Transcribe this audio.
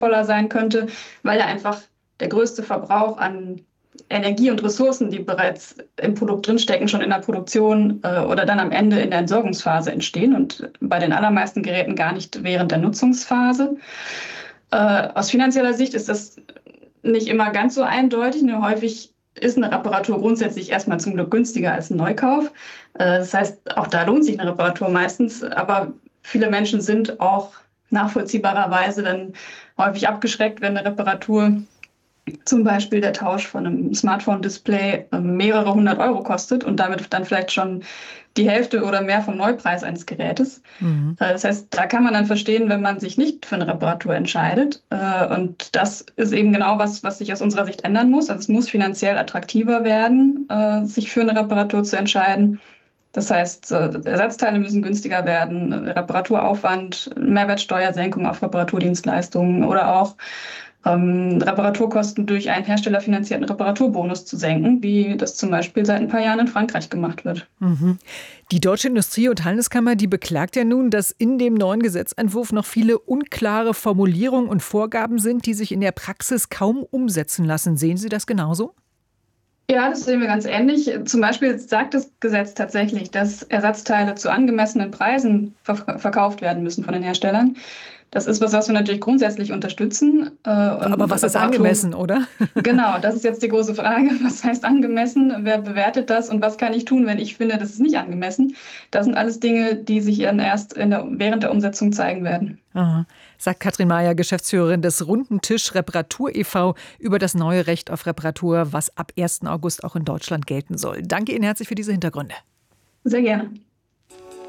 sein könnte, weil ja einfach der größte Verbrauch an Energie und Ressourcen, die bereits im Produkt drinstecken, schon in der Produktion oder dann am Ende in der Entsorgungsphase entstehen und bei den allermeisten Geräten gar nicht während der Nutzungsphase. Aus finanzieller Sicht ist das nicht immer ganz so eindeutig. Nur häufig ist eine Reparatur grundsätzlich erstmal zum Glück günstiger als ein Neukauf. Das heißt, auch da lohnt sich eine Reparatur meistens, aber viele Menschen sind auch nachvollziehbarerweise dann häufig abgeschreckt, wenn eine Reparatur, zum Beispiel der Tausch von einem Smartphone-Display, mehrere hundert Euro kostet und damit dann vielleicht schon die Hälfte oder mehr vom Neupreis eines Gerätes. Mhm. Das heißt, da kann man dann verstehen, wenn man sich nicht für eine Reparatur entscheidet. Und das ist eben genau was sich aus unserer Sicht ändern muss. Also es muss finanziell attraktiver werden, sich für eine Reparatur zu entscheiden. Das heißt, Ersatzteile müssen günstiger werden, Reparaturaufwand, Mehrwertsteuersenkung auf Reparaturdienstleistungen oder auch Reparaturkosten durch einen herstellerfinanzierten Reparaturbonus zu senken, wie das zum Beispiel seit ein paar Jahren in Frankreich gemacht wird. Mhm. Die Deutsche Industrie- und Handelskammer, die beklagt ja nun, dass in dem neuen Gesetzentwurf noch viele unklare Formulierungen und Vorgaben sind, die sich in der Praxis kaum umsetzen lassen. Sehen Sie das genauso? Ja, das sehen wir ganz ähnlich. Zum Beispiel sagt das Gesetz tatsächlich, dass Ersatzteile zu angemessenen Preisen verkauft werden müssen von den Herstellern. Das ist was wir natürlich grundsätzlich unterstützen. Aber was ist angemessen, oder? Genau, das ist jetzt die große Frage. Was heißt angemessen? Wer bewertet das? Und was kann ich tun, wenn ich finde, das ist nicht angemessen? Das sind alles Dinge, die sich dann erst während der Umsetzung zeigen werden. Aha. Sagt Katrin Mayer, Geschäftsführerin des Runden Tisch Reparatur e.V. über das neue Recht auf Reparatur, was ab 1. August auch in Deutschland gelten soll. Danke Ihnen herzlich für diese Hintergründe. Sehr gerne.